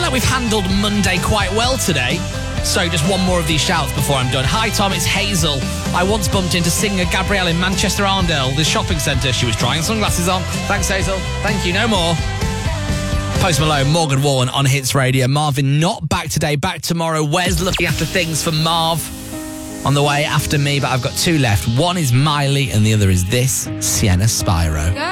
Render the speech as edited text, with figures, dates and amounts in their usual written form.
like we've handled Monday quite well today. So just one more of these shouts before I'm done. Hi, Tom, it's Hazel. I once bumped into singer Gabrielle in Manchester Arndale, the shopping centre. She was trying sunglasses on. Thanks, Hazel. Thank you. No more. Post Malone, Morgan Wallen on Hits Radio. Marvin not back today, back tomorrow. Wes looking after things for Marv on the way after me, but I've got two left. One is Miley and the other is this, Sienna Spyro.